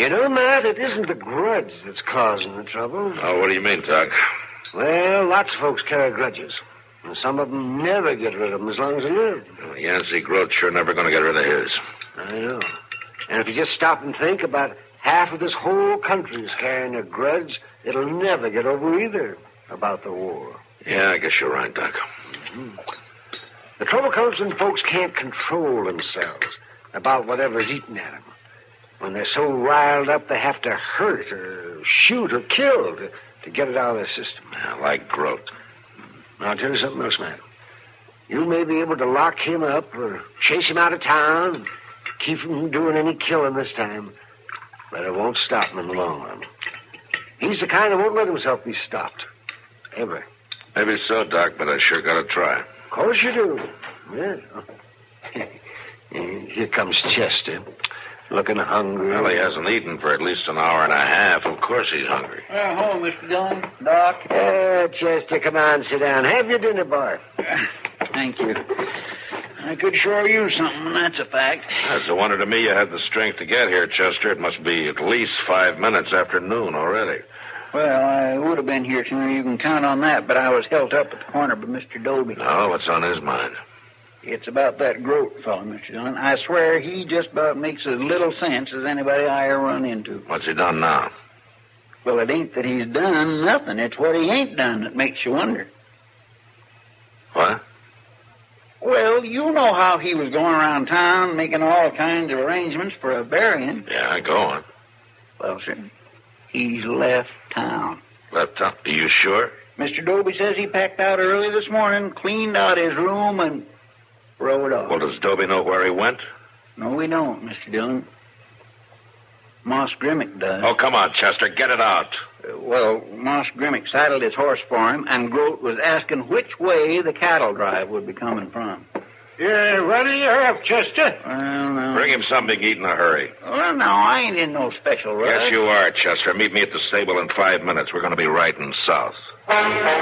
You know, Matt, it isn't the grudge that's causing the trouble. Oh, what do you mean, Doc? Well, lots of folks carry grudges. And some of them never get rid of them as long as they live. Well, Yancey Grote's sure never going to get rid of his. I know. And if you just stop and think, about half of this whole country is carrying a grudge it'll never get over either about the war. Yeah, I guess you're right, Doc. Mm-hmm. The trouble comes when folks can't control themselves about whatever's eating at them. When they're so riled up they have to hurt or shoot or kill to get it out of their system. Yeah, like Grote. I'll tell you something else, man. You may be able to lock him up or chase him out of town and keep him from doing any killing this time, but it won't stop him in the long run. He's the kind that won't let himself be stopped. Ever. Maybe so, Doc, but I sure got to try. Of course you do. Yeah. Here comes Chester, looking hungry. Well, he hasn't eaten for at least an hour and a half. Of course he's hungry. Hello, Mr. Dillon. Doc. Chester, come on, sit down. Have your dinner, boy. Thank you. I could sure use something, and that's a fact. It's a wonder to me you had the strength to get here, Chester. It must be at least 5 minutes after noon already. Well, I would have been here sooner. You can count on that, but I was held up at the corner by Mr. Dobie. Oh, what's on his mind? It's about that Grote fellow, Mr. Dillon. I swear he just about makes as little sense as anybody I ever run into. What's he done now? Well, it ain't that he's done nothing. It's what he ain't done that makes you wonder. What? Well, you know how he was going around town making all kinds of arrangements for a burying. Yeah, go on. Well, sir, he's left town. Left town? Are you sure? Mr. Dobie says he packed out early this morning, cleaned out his room, and rode off. Well, does Dobie know where he went? No, we don't, Mr. Dillon. Moss Grimmick does. Oh, come on, Chester, get it out. Well, Moss Grimmick saddled his horse for him, and Grote was asking which way the cattle drive would be coming from. You're running her up, Chester. Well, no. Bring him something to eat in a hurry. Well, no, I ain't in no special rush. Yes, you are, Chester. Meet me at the stable in 5 minutes. We're going to be riding south.